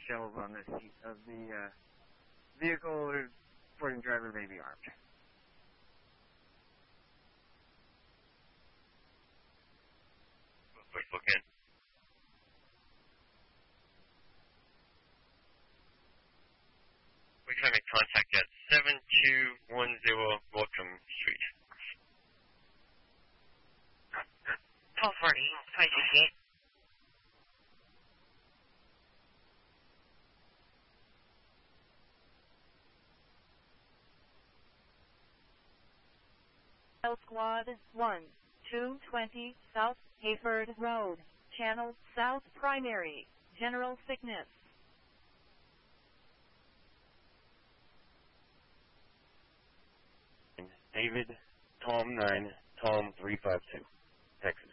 shells on the seat of the vehicle. Reporting driver may be armed. Again. We can make contact at 7210 Welcome Street. 1240, 22 feet. Squad 1, 220 South Hayford Road, Channel South Primary, General Sickness. David, Tom 9, Tom 352, Texas.